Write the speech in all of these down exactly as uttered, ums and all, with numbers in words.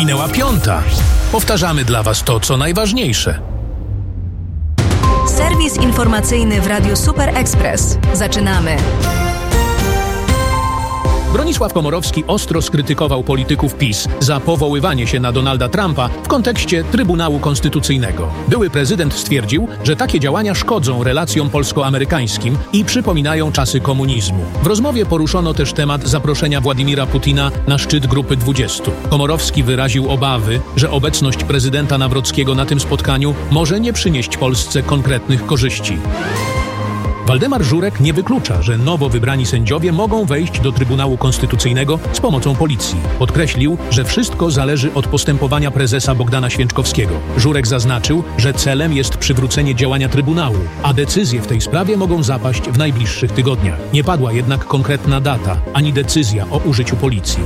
Minęła piąta. Powtarzamy dla Was to, co najważniejsze. Serwis informacyjny w Radiu Super Express. Zaczynamy. Bronisław Komorowski ostro skrytykował polityków PiS za powoływanie się na Donalda Trumpa w kontekście Trybunału Konstytucyjnego. Były prezydent stwierdził, że takie działania szkodzą relacjom polsko-amerykańskim i przypominają czasy komunizmu. W rozmowie poruszono też temat zaproszenia Władimira Putina na szczyt Grupy dwudziestu. Komorowski wyraził obawy, że obecność prezydenta Nawrockiego na tym spotkaniu może nie przynieść Polsce konkretnych korzyści. Waldemar Żurek nie wyklucza, że nowo wybrani sędziowie mogą wejść do Trybunału Konstytucyjnego z pomocą policji. Podkreślił, że wszystko zależy od postępowania prezesa Bogdana Święczkowskiego. Żurek zaznaczył, że celem jest przywrócenie działania Trybunału, a decyzje w tej sprawie mogą zapaść w najbliższych tygodniach. Nie padła jednak konkretna data, ani decyzja o użyciu policji.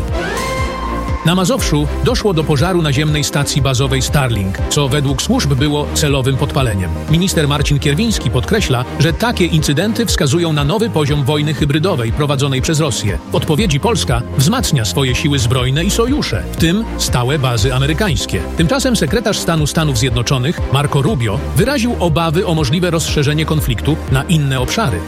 Na Mazowszu doszło do pożaru naziemnej stacji bazowej Starlink, co według służb było celowym podpaleniem. Minister Marcin Kierwiński podkreśla, że takie incydenty wskazują na nowy poziom wojny hybrydowej prowadzonej przez Rosję. W odpowiedzi Polska wzmacnia swoje siły zbrojne i sojusze, w tym stałe bazy amerykańskie. Tymczasem sekretarz stanu Stanów Zjednoczonych Marco Rubio wyraził obawy o możliwe rozszerzenie konfliktu na inne obszary.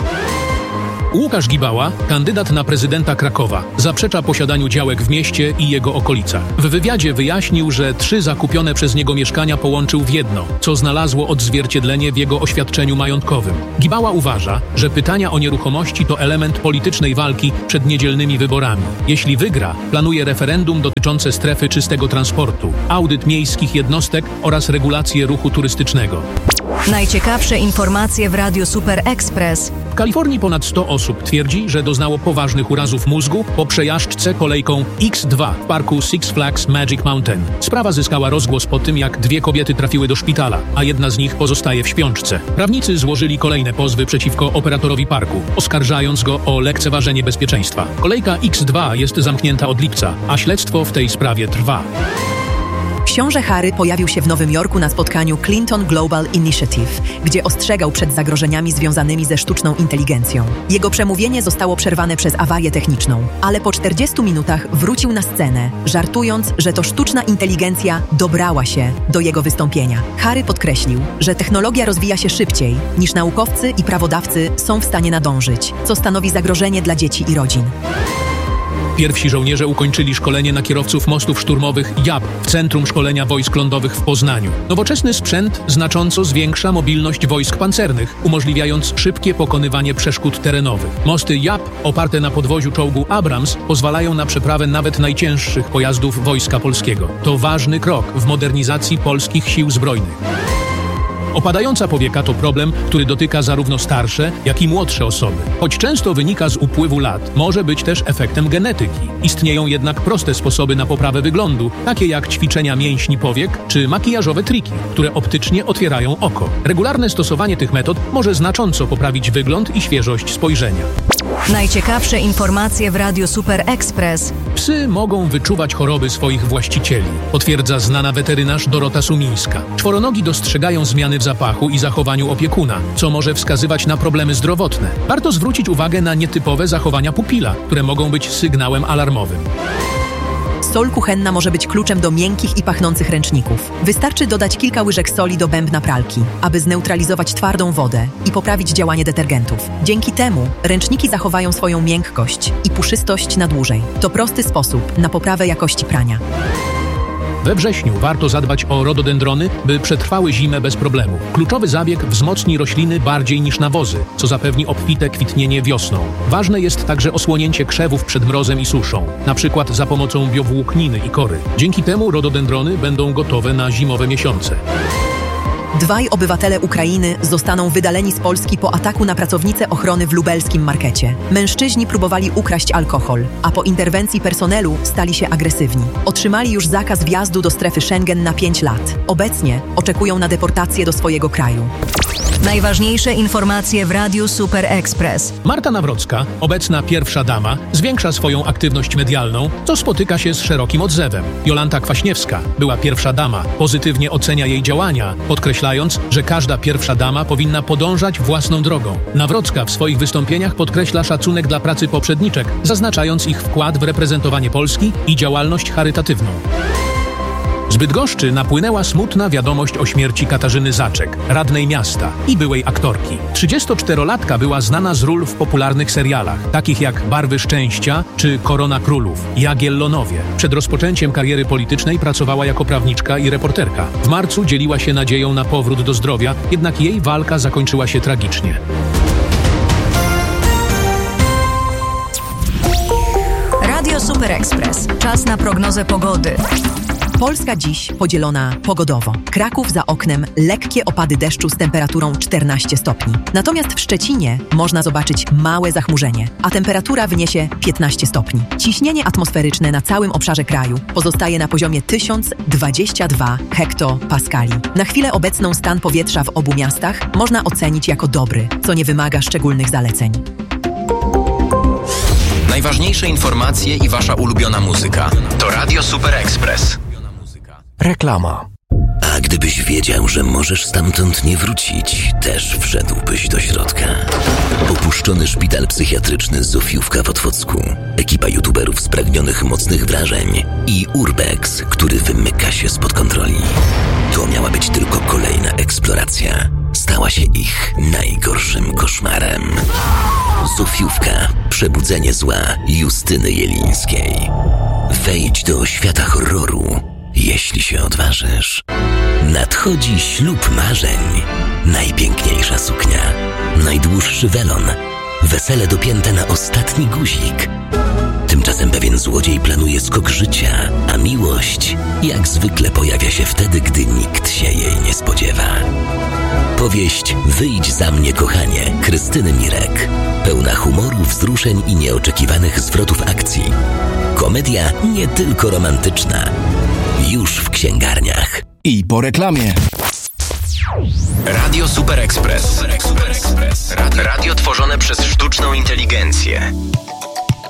Łukasz Gibała, kandydat na prezydenta Krakowa, zaprzecza posiadaniu działek w mieście i jego okolicach. W wywiadzie wyjaśnił, że trzy zakupione przez niego mieszkania połączył w jedno, co znalazło odzwierciedlenie w jego oświadczeniu majątkowym. Gibała uważa, że pytania o nieruchomości to element politycznej walki przed niedzielnymi wyborami. Jeśli wygra, planuje referendum dotyczące strefy czystego transportu, audyt miejskich jednostek oraz regulację ruchu turystycznego. Najciekawsze informacje w Radiu Super Express. W Kalifornii ponad sto osób twierdzi, że doznało poważnych urazów mózgu po przejażdżce kolejką X dwa w parku Six Flags Magic Mountain. Sprawa zyskała rozgłos po tym, jak dwie kobiety trafiły do szpitala, a jedna z nich pozostaje w śpiączce. Prawnicy złożyli kolejne pozwy przeciwko operatorowi parku, oskarżając go o lekceważenie bezpieczeństwa. Kolejka X dwa jest zamknięta od lipca, a śledztwo w tej sprawie trwa. Książę Harry pojawił się w Nowym Jorku na spotkaniu Clinton Global Initiative, gdzie ostrzegał przed zagrożeniami związanymi ze sztuczną inteligencją. Jego przemówienie zostało przerwane przez awarię techniczną, ale po czterdziestu minutach wrócił na scenę, żartując, że to sztuczna inteligencja dobrała się do jego wystąpienia. Harry podkreślił, że technologia rozwija się szybciej, niż naukowcy i prawodawcy są w stanie nadążyć, co stanowi zagrożenie dla dzieci i rodzin. Pierwsi żołnierze ukończyli szkolenie na kierowców mostów szturmowych J A P w Centrum Szkolenia Wojsk Lądowych w Poznaniu. Nowoczesny sprzęt znacząco zwiększa mobilność wojsk pancernych, umożliwiając szybkie pokonywanie przeszkód terenowych. Mosty J A P oparte na podwoziu czołgu Abrams pozwalają na przeprawę nawet najcięższych pojazdów Wojska Polskiego. To ważny krok w modernizacji polskich sił zbrojnych. Opadająca powieka to problem, który dotyka zarówno starsze, jak i młodsze osoby. Choć często wynika z upływu lat, może być też efektem genetyki. Istnieją jednak proste sposoby na poprawę wyglądu, takie jak ćwiczenia mięśni powiek czy makijażowe triki, które optycznie otwierają oko. Regularne stosowanie tych metod może znacząco poprawić wygląd i świeżość spojrzenia. Najciekawsze informacje w Radiu Super Express. Psy mogą wyczuwać choroby swoich właścicieli, potwierdza znana weterynarz Dorota Sumińska. Czworonogi dostrzegają zmiany w zapachu i zachowaniu opiekuna, co może wskazywać na problemy zdrowotne. Warto zwrócić uwagę na nietypowe zachowania pupila, które mogą być sygnałem alarmowym. Sól kuchenna może być kluczem do miękkich i pachnących ręczników. Wystarczy dodać kilka łyżek soli do bębna pralki, aby zneutralizować twardą wodę i poprawić działanie detergentów. Dzięki temu ręczniki zachowają swoją miękkość i puszystość na dłużej. To prosty sposób na poprawę jakości prania. We wrześniu warto zadbać o rododendrony, by przetrwały zimę bez problemu. Kluczowy zabieg wzmocni rośliny bardziej niż nawozy, co zapewni obfite kwitnienie wiosną. Ważne jest także osłonięcie krzewów przed mrozem i suszą, na przykład za pomocą biowłókniny i kory. Dzięki temu rododendrony będą gotowe na zimowe miesiące. Dwaj obywatele Ukrainy zostaną wydaleni z Polski po ataku na pracownicę ochrony w lubelskim markecie. Mężczyźni próbowali ukraść alkohol, a po interwencji personelu stali się agresywni. Otrzymali już zakaz wjazdu do strefy Schengen na pięć lat. Obecnie oczekują na deportację do swojego kraju. Najważniejsze informacje w Radiu Super Express. Marta Nawrocka, obecna pierwsza dama, zwiększa swoją aktywność medialną, co spotyka się z szerokim odzewem. Jolanta Kwaśniewska, była pierwsza dama, pozytywnie ocenia jej działania, podkreślając, że każda pierwsza dama powinna podążać własną drogą. Nawrocka w swoich wystąpieniach podkreśla szacunek dla pracy poprzedniczek, zaznaczając ich wkład w reprezentowanie Polski i działalność charytatywną. Z Bydgoszczy napłynęła smutna wiadomość o śmierci Katarzyny Zaczek, radnej miasta i byłej aktorki. trzydziestoczterolatka była znana z ról w popularnych serialach, takich jak Barwy Szczęścia czy Korona Królów, Jagiellonowie. Przed rozpoczęciem kariery politycznej pracowała jako prawniczka i reporterka. W marcu dzieliła się nadzieją na powrót do zdrowia, jednak jej walka zakończyła się tragicznie. Radio Super Express. Czas na prognozę pogody. Polska dziś podzielona pogodowo. Kraków za oknem lekkie opady deszczu z temperaturą czternaście stopni. Natomiast w Szczecinie można zobaczyć małe zachmurzenie, a temperatura wyniesie piętnaście stopni. Ciśnienie atmosferyczne na całym obszarze kraju pozostaje na poziomie tysiąc dwadzieścia dwa hektopaskali. Na chwilę obecną stan powietrza w obu miastach można ocenić jako dobry, co nie wymaga szczególnych zaleceń. Najważniejsze informacje i wasza ulubiona muzyka to Radio Super Express. Reklama. A gdybyś wiedział, że możesz stamtąd nie wrócić, też wszedłbyś do środka. Opuszczony szpital psychiatryczny Zofiówka w Otwocku, ekipa youtuberów spragnionych mocnych wrażeń i Urbex, który wymyka się spod kontroli. To miała być tylko kolejna eksploracja. Stała się ich najgorszym koszmarem. Zofiówka. Przebudzenie zła Justyny Jelińskiej. Wejdź do świata horroru, jeśli się odważysz. Nadchodzi ślub marzeń. Najpiękniejsza suknia. Najdłuższy welon. Wesele dopięte na ostatni guzik. Tymczasem pewien złodziej planuje skok życia, a miłość jak zwykle pojawia się wtedy, gdy nikt się jej nie spodziewa. Powieść Wyjdź za mnie, kochanie, Krystyny Mirek. Pełna humoru, wzruszeń i nieoczekiwanych zwrotów akcji. Komedia nie tylko romantyczna. Już w księgarniach. I po reklamie. Radio Super Express. Radio, radio tworzone przez sztuczną inteligencję.